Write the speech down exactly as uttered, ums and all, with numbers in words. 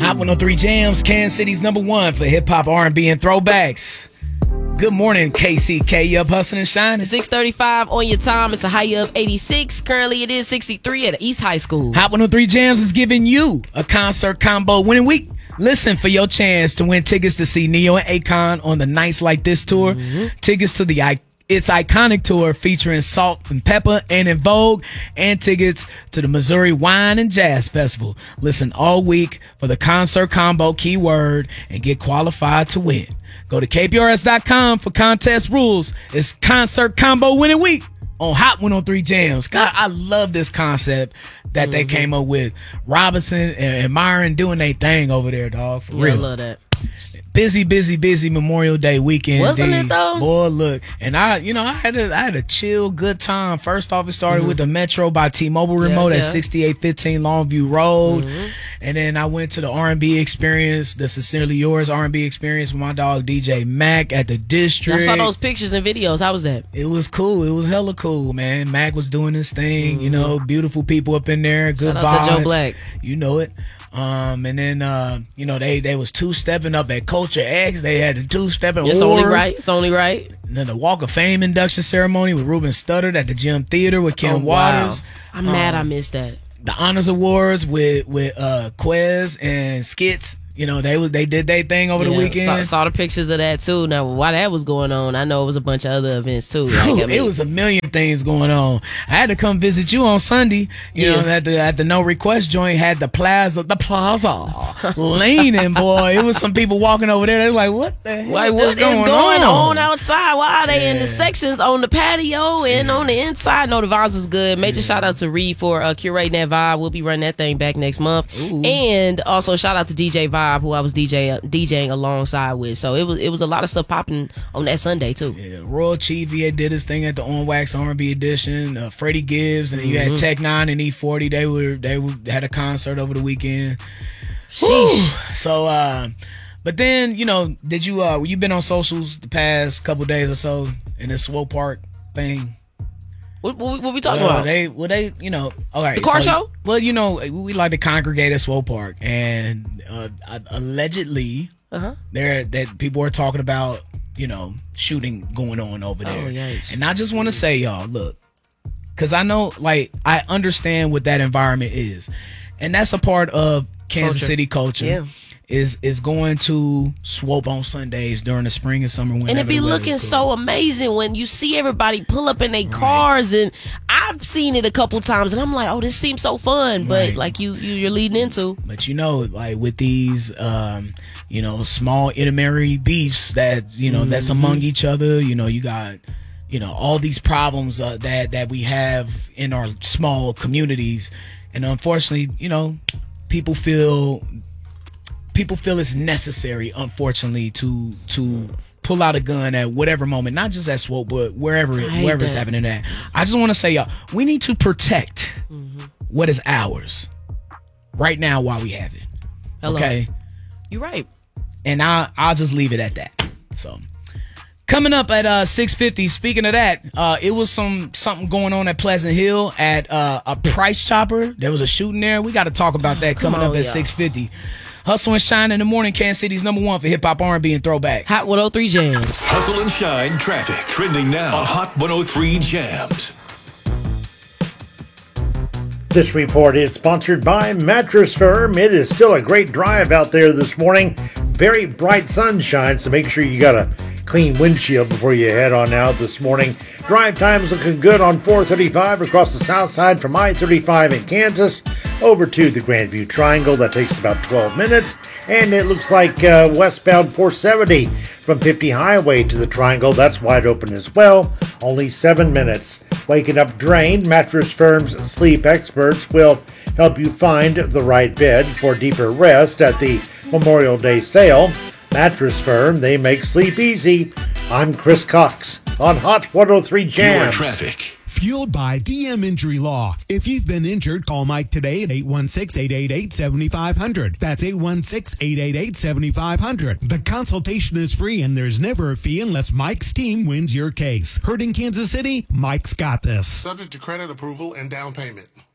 Hot one oh three Jams, Kansas City's number one for hip-hop, R and B, and throwbacks. Good morning, K C K. You up hustling and shining? six thirty-five on your time. It's a high of eighty-six. Currently, it is sixty-three at East High School. Hot one oh three Jams is giving you a concert combo winning week. Listen for your chance to win tickets to see Neo and Akon on the Nights Like This tour. Mm-hmm. Tickets to the I- It's Iconic tour featuring Salt and Pepper and In Vogue, and tickets to the Missouri Wine and Jazz Festival. Listen all week for the concert combo keyword and get qualified to win. Go to K P R S dot com for contest rules. It's concert combo winning week on Hot one oh three Jams. God, I love this concept that mm-hmm. they came up with. Robinson and Myron doing their thing over there, dog. For yeah, real. I love that. Busy, busy, busy Memorial Day weekend. Wasn't D. it though? Boy, look, and I, you know, I had a, I had a chill, good time. First off, it started mm-hmm. with the Metro by T-Mobile remote yeah, yeah. at sixty-eight fifteen Longview Road, mm-hmm. and then I went to the R and B experience, the Sincerely Yours R and B experience with my dog D J Mac at the District. I saw those pictures and videos. How was that? It was cool. It was hella cool, man. Mac was doing his thing. Mm-hmm. You know, beautiful people up in there. Good Shout vibes. out to Joe Black. You know it. Um, and then, uh, you know, they, they was two-stepping up at Culture X. They had the two-stepping It's wars. only right. It's only right. And then the Walk of Fame induction ceremony with Ruben Studdard at the Gym Theater with Kim oh, Waters. Wow. I'm um, mad I missed that. The Honors Awards with, with uh, Quez and Skits. You know, they was they did their thing over yeah, the weekend. Saw, saw the pictures of that, too. Now, while that was going on, I know it was a bunch of other events, too. Like, Ooh, I mean, it was a million things going on. I had to come visit you on Sunday. You yeah. know, at the, at the No Request joint, had the plaza, the plaza leaning, boy. It was some people walking over there. They were like, what the hell Wait, what is going, going on? on outside? Why are they yeah. in the sections on the patio and yeah. on the inside? No, the vibes was good. Major yeah. shout out to Reed for uh, curating that vibe. We'll be running that thing back next month. Ooh. And also shout out to D J Vibe, who I was DJing DJing alongside with. So it was it was a lot of stuff popping on that Sunday too. Yeah, Royal Chief, he did his thing at the On Wax R and B edition. Uh, Freddie Gibbs, and then you mm-hmm. had Tech Nine and E forty. They were they were, had a concert over the weekend. Sheesh. So, uh, but then you know, did you uh, you been on socials the past couple days or so in this Swope Park thing? What, what, what we talking well, about? They, well, they, you know, all right. The car so, show? Well, you know, we like to congregate at Swope Park, and uh, allegedly, uh-huh. there that people are talking about, you know, shooting going on over there. Oh, yikes. And I just want to say, y'all, look, because I know, like, I understand what that environment is, and that's a part of Kansas culture. City culture. Yeah. Is is going to Swope on Sundays during the spring and summer. And it be looking cool. so amazing when you see everybody pull up in their right. cars, and I've seen it a couple times, and I'm like, oh, this seems so fun. But right. like you, you you're leading into. But you know, like with these, um, you know, small intermarried beefs that you know mm-hmm. that's among each other. You know, you got, you know, all these problems uh, that that we have in our small communities, and unfortunately, you know, people feel. People feel it's necessary, unfortunately, to to pull out a gun at whatever moment, not just at Swope, but wherever it, wherever that. It's happening at. I just want to say, y'all, we need to protect mm-hmm. what is ours right now while we have it. Hello. Okay, you're right, and I I'll just leave it at that. So, coming up at uh, six fifty. Speaking of that, uh, it was some something going on at Pleasant Hill at uh, a Price Chopper. There was a shooting there. We got to talk about that coming on, up at y'all. six fifty. Hustle and Shine in the morning, Kansas City's number one for hip-hop, R and B, and throwbacks. Hot one oh three Jams. Hustle and Shine traffic. Trending now on Hot one oh three Jams. This report is sponsored by Mattress Firm. It is still a great drive out there this morning. Very bright sunshine, so make sure you got a clean windshield before you head on out this morning. Drive time's looking good on four thirty-five across the south side from I thirty-five in Kansas over to the Grandview Triangle. That takes about twelve minutes. And it looks like uh, westbound four seventy from fifty Highway to the Triangle. That's wide open as well. Only seven minutes. Waking up drained, Mattress Firm's sleep experts will help you find the right bed for deeper rest at the Memorial Day sale. Mattress Firm, they make sleep easy. I'm Chris Cox on Hot one oh three Jams. Your traffic. Fueled by D M Injury Law. If you've been injured, call Mike today at eight one six, eight eight eight, seven five zero zero. That's eight one six, eight eight eight, seven five zero zero. The consultation is free and there's never a fee unless Mike's team wins your case. Heard in Kansas City? Mike's got this. Subject to credit approval and down payment.